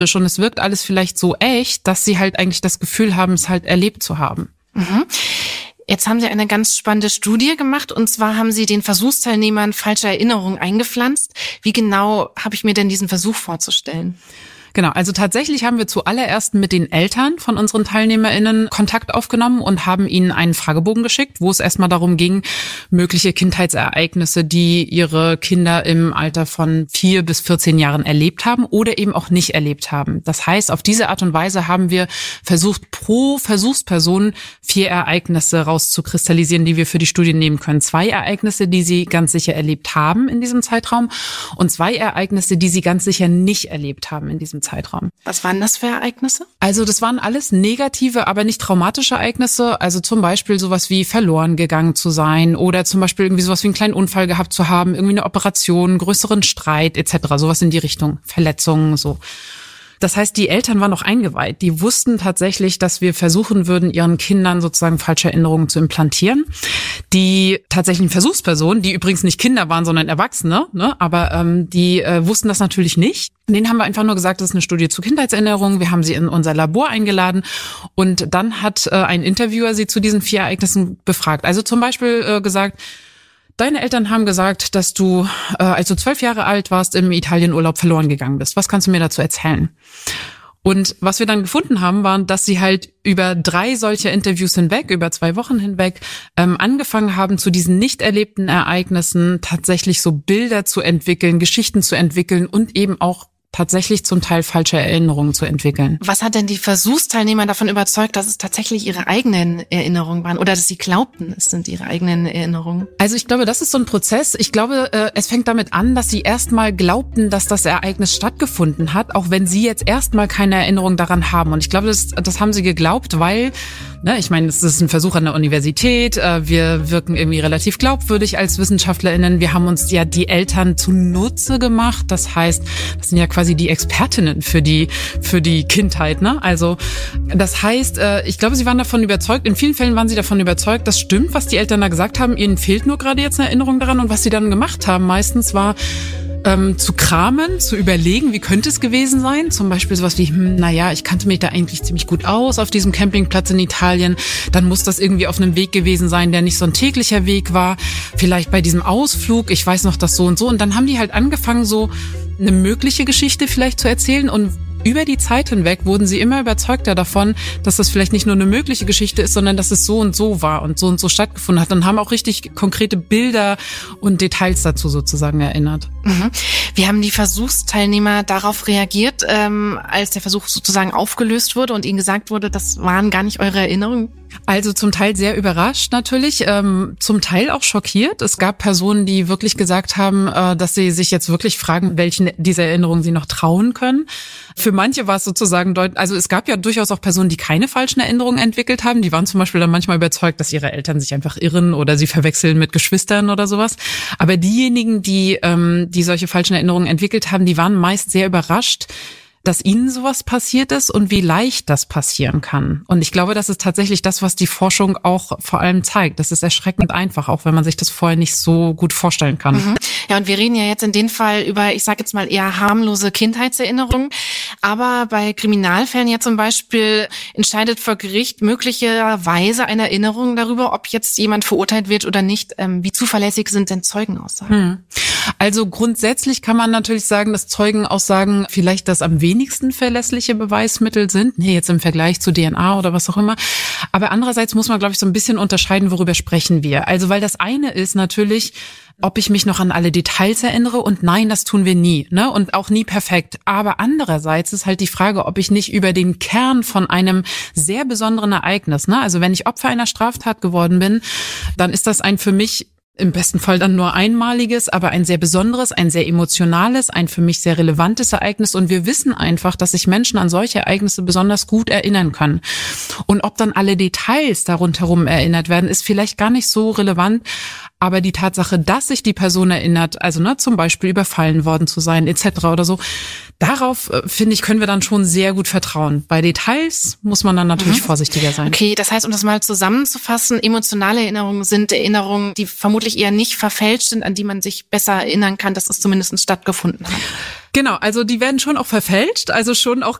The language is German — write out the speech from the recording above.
schon, es wirkt alles vielleicht so echt, dass sie halt eigentlich das Gefühl haben, es halt erlebt zu haben. Mhm. Jetzt haben Sie eine ganz spannende Studie gemacht, und zwar haben Sie den Versuchsteilnehmern falsche Erinnerungen eingepflanzt. Wie genau habe ich mir denn diesen Versuch vorzustellen? Genau, also tatsächlich haben wir zuallererst mit den Eltern von unseren TeilnehmerInnen Kontakt aufgenommen und haben ihnen einen Fragebogen geschickt, wo es erstmal darum ging, mögliche Kindheitsereignisse, die ihre Kinder im Alter von 4 bis 14 Jahren erlebt haben oder eben auch nicht erlebt haben. Das heißt, auf diese Art und Weise haben wir versucht, pro Versuchsperson 4 Ereignisse rauszukristallisieren, die wir für die Studie nehmen können. 2 Ereignisse, die sie ganz sicher erlebt haben in diesem Zeitraum, und 2 Ereignisse, die sie ganz sicher nicht erlebt haben in diesem Zeitraum. Was waren das für Ereignisse? Also das waren alles negative, aber nicht traumatische Ereignisse. Also zum Beispiel sowas wie verloren gegangen zu sein oder zum Beispiel irgendwie sowas wie einen kleinen Unfall gehabt zu haben, irgendwie eine Operation, größeren Streit etc. Sowas in die Richtung, Verletzungen, so. Das heißt, die Eltern waren noch eingeweiht. Die wussten tatsächlich, dass wir versuchen würden, ihren Kindern sozusagen falsche Erinnerungen zu implantieren. Die tatsächlichen Versuchspersonen, die übrigens nicht Kinder waren, sondern Erwachsene, ne, aber die wussten das natürlich nicht. Denen haben wir einfach nur gesagt, das ist eine Studie zu Kindheitserinnerungen. Wir haben sie in unser Labor eingeladen und dann hat ein Interviewer sie zu diesen 4 Ereignissen befragt. Also zum Beispiel gesagt: Deine Eltern haben gesagt, dass du, als du 12 Jahre alt warst, im Italienurlaub verloren gegangen bist. Was kannst du mir dazu erzählen? Und was wir dann gefunden haben, waren, dass sie halt über 3 solcher Interviews hinweg, über 2 Wochen hinweg, angefangen haben, zu diesen nicht erlebten Ereignissen tatsächlich so Bilder zu entwickeln, Geschichten zu entwickeln und eben auch tatsächlich zum Teil falsche Erinnerungen zu entwickeln. Was hat denn die Versuchsteilnehmer davon überzeugt, dass es tatsächlich ihre eigenen Erinnerungen waren oder dass sie glaubten, es sind ihre eigenen Erinnerungen? Also ich glaube, das ist so ein Prozess. Ich glaube, es fängt damit an, dass sie erstmal glaubten, dass das Ereignis stattgefunden hat, auch wenn sie jetzt erstmal keine Erinnerung daran haben. Und ich glaube, das haben sie geglaubt, weil, ne, ich meine, es ist ein Versuch an der Universität. Wir wirken irgendwie relativ glaubwürdig als WissenschaftlerInnen. Wir haben uns ja die Eltern zunutze gemacht. Das heißt, das sind ja quasi die Expertinnen für die Kindheit, ne? Also das heißt, ich glaube, sie waren davon überzeugt, in vielen Fällen waren sie davon überzeugt, das stimmt, was die Eltern da gesagt haben, ihnen fehlt nur gerade jetzt eine Erinnerung daran, und was sie dann gemacht haben meistens war, zu kramen, zu überlegen, wie könnte es gewesen sein. Zum Beispiel sowas wie, ich kannte mich da eigentlich ziemlich gut aus auf diesem Campingplatz in Italien. Dann muss das irgendwie auf einem Weg gewesen sein, der nicht so ein täglicher Weg war. Vielleicht bei diesem Ausflug, ich weiß noch das so und so. Und dann haben die halt angefangen, so eine mögliche Geschichte vielleicht zu erzählen, und über die Zeit hinweg wurden sie immer überzeugter davon, dass das vielleicht nicht nur eine mögliche Geschichte ist, sondern dass es so und so war und so stattgefunden hat, und haben auch richtig konkrete Bilder und Details dazu sozusagen erinnert. Mhm. Wie haben die Versuchsteilnehmer darauf reagiert, als der Versuch sozusagen aufgelöst wurde und ihnen gesagt wurde, das waren gar nicht eure Erinnerungen? Also zum Teil sehr überrascht natürlich, zum Teil auch schockiert. Es gab Personen, die wirklich gesagt haben, dass sie sich jetzt wirklich fragen, welchen dieser Erinnerungen sie noch trauen können. Für manche war es sozusagen also es gab ja durchaus auch Personen, die keine falschen Erinnerungen entwickelt haben. Die waren zum Beispiel dann manchmal überzeugt, dass ihre Eltern sich einfach irren oder sie verwechseln mit Geschwistern oder sowas. Aber diejenigen, die solche falschen Erinnerungen entwickelt haben, die waren meist sehr überrascht, dass ihnen sowas passiert ist und wie leicht das passieren kann. Und ich glaube, das ist tatsächlich das, was die Forschung auch vor allem zeigt. Das ist erschreckend einfach, auch wenn man sich das vorher nicht so gut vorstellen kann. Mhm. Ja, und wir reden ja jetzt in dem Fall über, ich sage jetzt mal, eher harmlose Kindheitserinnerungen. Aber bei Kriminalfällen ja zum Beispiel entscheidet vor Gericht möglicherweise eine Erinnerung darüber, ob jetzt jemand verurteilt wird oder nicht. Wie zuverlässig sind denn Zeugenaussagen? Also grundsätzlich kann man natürlich sagen, dass Zeugenaussagen vielleicht das am wenigsten verlässliche Beweismittel sind. Nee, jetzt im Vergleich zu DNA oder was auch immer. Aber andererseits muss man, glaube ich, so ein bisschen unterscheiden, worüber sprechen wir. Also weil das eine ist natürlich, ob ich mich noch an alle Details erinnere, und nein, das tun wir nie, ne? Und auch nie perfekt. Aber andererseits ist halt die Frage, ob ich nicht über den Kern von einem sehr besonderen Ereignis, ne? Also wenn ich Opfer einer Straftat geworden bin, dann ist das ein für mich im besten Fall dann nur einmaliges, aber ein sehr besonderes, ein sehr emotionales, ein für mich sehr relevantes Ereignis. Und wir wissen einfach, dass sich Menschen an solche Ereignisse besonders gut erinnern können. Und ob dann alle Details darunter herum erinnert werden, ist vielleicht gar nicht so relevant. Aber die Tatsache, dass sich die Person erinnert, also zum Beispiel überfallen worden zu sein etc. oder so, darauf, finde ich, können wir dann schon sehr gut vertrauen. Bei Details muss man dann natürlich vorsichtiger sein. Okay, das heißt, um das mal zusammenzufassen, emotionale Erinnerungen sind Erinnerungen, die vermutlich eher nicht verfälscht sind, an die man sich besser erinnern kann, dass es zumindest stattgefunden hat. Genau, also die werden schon auch verfälscht, also schon auch